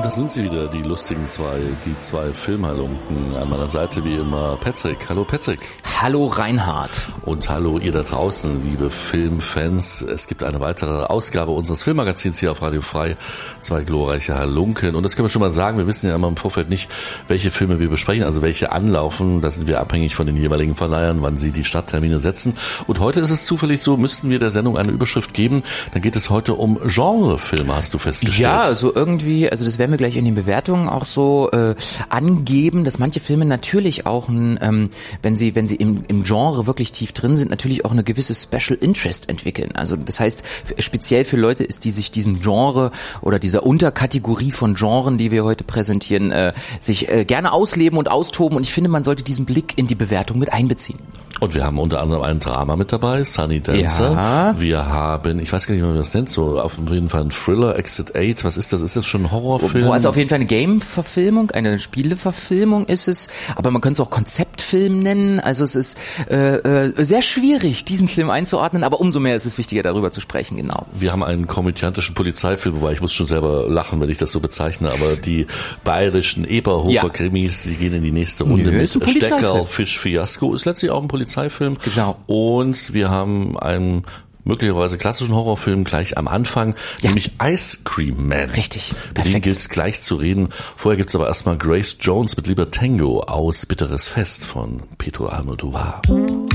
da sind sie wieder, die lustigen zwei Filmhalunken. An meiner Seite wie immer Patrick. Hallo Patrick. Hallo Reinhard. Und hallo ihr da draußen, liebe Filmfans. Es gibt eine weitere Ausgabe unseres Filmmagazins hier auf Radio Frei. Zwei glorreiche Halunken. Und das können wir schon mal sagen, wir wissen ja immer im Vorfeld nicht, welche Filme wir besprechen, also welche anlaufen. Da sind wir abhängig von den jeweiligen Verleihern, wann sie die Starttermine setzen. Und heute ist es zufällig so, müssten wir der Sendung eine Überschrift geben. Dann geht es heute um Genrefilme, hast du festgestellt. Ja, also irgendwie, also das werden wir gleich in den Bewertungen auch so angeben, dass manche Filme natürlich auch, wenn sie im Genre wirklich tief drin sind, natürlich auch eine gewisse Special Interest entwickeln. Also das heißt, speziell für Leute ist, die sich diesem Genre oder dieser Unterkategorie von Genren, die wir heute präsentieren, sich gerne ausleben und austoben. Und ich finde, man sollte diesen Blick in die Bewertung mit einbeziehen. Und wir haben unter anderem ein Drama mit dabei, Sunny Dancer. Ja. Wir haben, ich weiß gar nicht, wie man das nennt, so auf jeden Fall ein Thriller, Exit 8. Was ist das? Ist das schon ein Horrorfilm? Also auf jeden Fall eine Game-Verfilmung, eine Spieleverfilmung ist es. Aber man könnte es auch Konzeptfilm nennen. Also es ist sehr schwierig, diesen Film einzuordnen. Aber umso mehr ist es wichtiger, darüber zu sprechen, genau. Wir haben einen komödiantischen Polizeifilm, wobei ich muss schon selber lachen, wenn ich das so bezeichne. Aber die bayerischen Eberhofer-Krimis, die gehen in die nächste Runde mit. Steckerl, Fisch, Fiasko ist letztlich auch ein Polizeifilm. Genau. Und wir haben einen möglicherweise klassischen Horrorfilm gleich am Anfang, nämlich Ice Cream Man. Richtig, perfekt. Mit dem gilt es gleich zu reden. Vorher gibt's aber erstmal Grace Jones mit Lieber Tango aus Bitteres Fest von Pedro Almodovar.